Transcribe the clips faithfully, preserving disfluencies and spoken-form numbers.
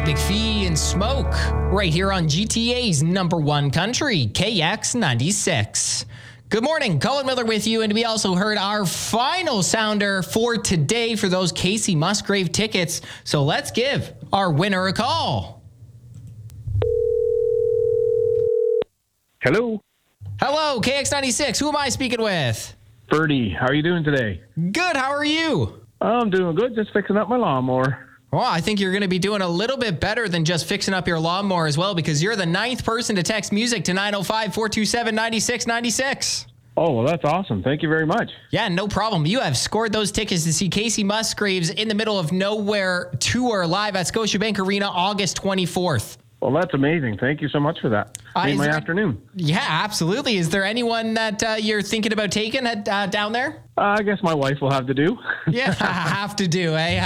McPhee and Smoke, right here on G T A's number one country, K X ninety-six. Good morning, Colin Miller with you, and we also heard our final sounder for today for those Casey Musgrave tickets. So let's give our winner a call. Hello. Hello, K X ninety-six. Who am I speaking with? Ferdy, how are you doing today? Good, how are you? I'm doing good, just fixing up my lawnmower. Well, I think you're going to be doing a little bit better than just fixing up your lawnmower as well, because you're the ninth person to text music to nine oh five, four two seven, nine six nine six. Oh, well, that's awesome. Thank you very much. Yeah, no problem. You have scored those tickets to see Casey Musgraves in the Middle of Nowhere tour live at Scotiabank Arena August twenty-fourth. Well, that's amazing. Thank you so much for that. Uh, Made my there, afternoon. Yeah, absolutely. Is there anyone that uh, you're thinking about taking at, uh, down there? Uh, I guess my wife will have to do. Yeah, have to do, eh?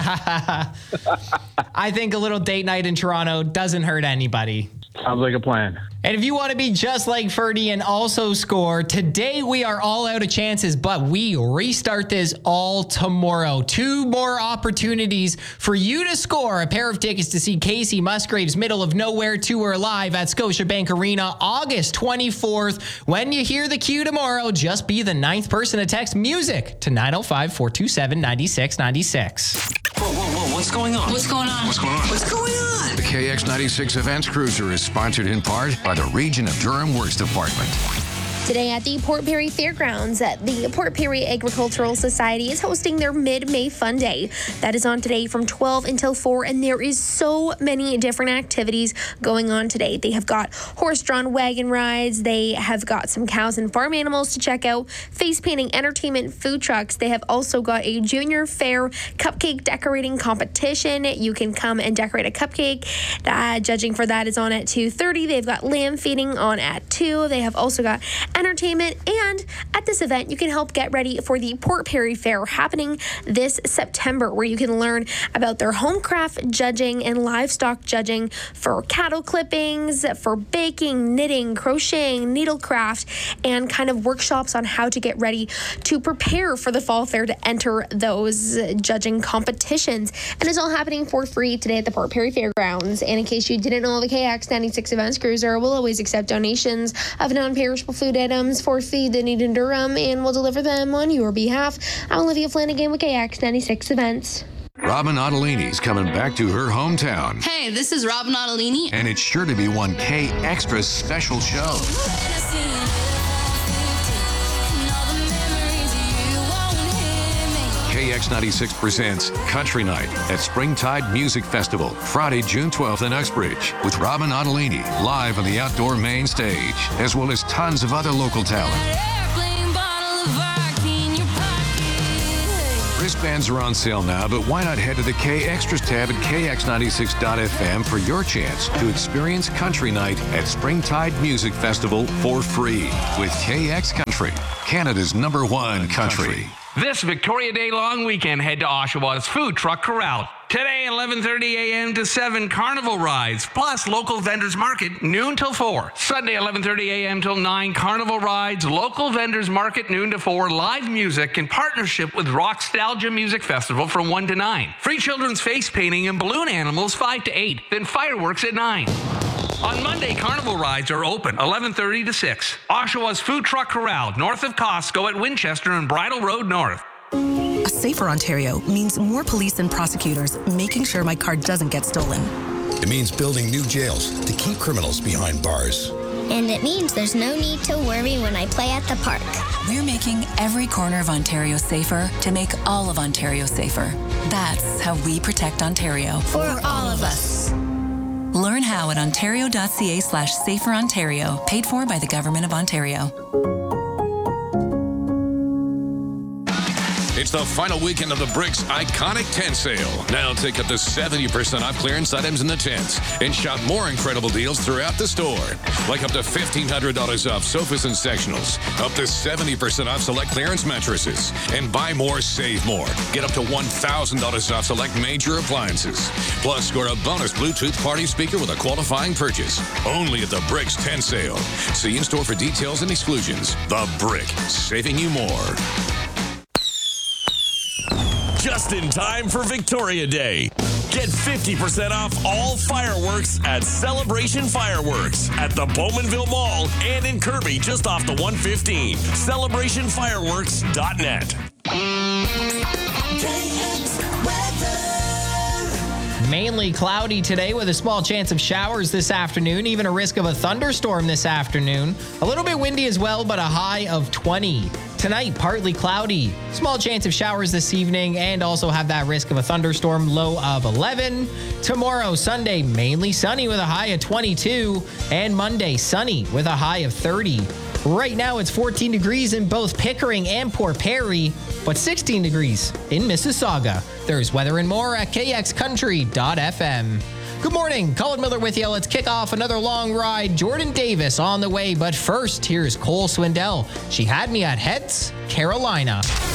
I think a little date night in Toronto doesn't hurt anybody. Sounds like a plan. And if you want to be just like Ferdy and also score, today we are all out of chances, but we restart this all tomorrow. Two more opportunities for you to score a pair of tickets to see Casey Musgraves' Middle of Nowhere tour live at Scotiabank Arena August twenty-fourth. When you hear the cue tomorrow, just be the ninth person to text music to nine oh five, four two seven, nine six nine six. Whoa, whoa, whoa, what's going on? What's going on? What's going on? What's going on? The K X ninety-six Events Cruiser is sponsored in part by the Region of Durham Works Department. Today at the Port Perry Fairgrounds, the Port Perry Agricultural Society is hosting their Mid-May Fun Day. That is on today from twelve until four, and there is so many different activities going on today. They have got horse-drawn wagon rides, they have got some cows and farm animals to check out, face painting, entertainment, food trucks. They have also got a junior fair cupcake decorating competition. You can come and decorate a cupcake. Uh, judging for that is on at two thirty. They've got lamb feeding on at two. They have also got entertainment, and at this event you can help get ready for the Port Perry Fair happening this September, where you can learn about their home craft judging and livestock judging for cattle clippings, for baking, knitting, crocheting, needlecraft, and kind of workshops on how to get ready to prepare for the fall fair to enter those judging competitions. And it's all happening for free today at the Port Perry Fairgrounds. And in case you didn't know, the K X ninety-six Events Cruiser will always accept donations of non-perishable food items for Feed the Need in Durham, and will deliver them on your behalf. I'm Olivia Flanagan with K X ninety-six Events. Robin Ottolini's coming back to her hometown. Hey, this is Robin Ottolini. And it's sure to be one K Extra special show. K X ninety-six presents Country Night at Springtide Music Festival, Friday, June twelfth in Uxbridge, with Robin Ottolini live on the outdoor main stage, as well as tons of other local talent. Wristbands are on sale now, but why not head to the K Extras tab at K X ninety-six dot F M for your chance to experience Country Night at Springtide Music Festival for free with K X Country, Canada's number one country. This Victoria Day long weekend, head to Oshawa's Food Truck Corral. Today, eleven thirty a.m. to seven, carnival rides, plus local vendors market, noon till four. Sunday, eleven thirty a.m. till nine, carnival rides, local vendors market, noon to four, live music in partnership with Rockstalgia Music Festival from one to nine. Free children's face painting and balloon animals, five to eight, then fireworks at nine. On Monday, carnival rides are open, eleven thirty to six. Oshawa's Food Truck Corral, north of Costco at Winchester and Bridle Road North. A safer Ontario means more police and prosecutors making sure my car doesn't get stolen. It means building new jails to keep criminals behind bars. And it means there's no need to worry when I play at the park. We're making every corner of Ontario safer to make all of Ontario safer. That's how we protect Ontario. For all of us. Learn how at ontario.ca slash safer Ontario, paid for by the Government of Ontario. It's the final weekend of the Bricks Iconic Tent Sale. Now take up to seventy percent off clearance items in the tents and shop more incredible deals throughout the store. Like up to fifteen hundred dollars off sofas and sectionals, up to seventy percent off select clearance mattresses, and buy more, save more. Get up to one thousand dollars off select major appliances. Plus, score a bonus Bluetooth party speaker with a qualifying purchase. Only at the Bricks Tent Sale. See in-store for details and exclusions. The Brick, saving you more. Just in time for Victoria Day. Get fifty percent off all fireworks at Celebration Fireworks at the Bowmanville Mall and in Kirby just off the one fifteen. celebration fireworks dot net. Mainly cloudy today with a small chance of showers this afternoon, even a risk of a thunderstorm this afternoon. A little bit windy as well, but a high of twenty. Tonight, partly cloudy. Small chance of showers this evening and also have that risk of a thunderstorm, low of eleven. Tomorrow, Sunday, mainly sunny with a high of twenty-two. And Monday, sunny with a high of thirty. Right now, it's fourteen degrees in both Pickering and Port Perry, but sixteen degrees in Mississauga. There's weather and more at K X country dot f m. Good morning, Colin Miller with you. Let's kick off another long ride. Jordan Davis on the way, but first, here's Cole Swindell. She had me at Heads, Carolina.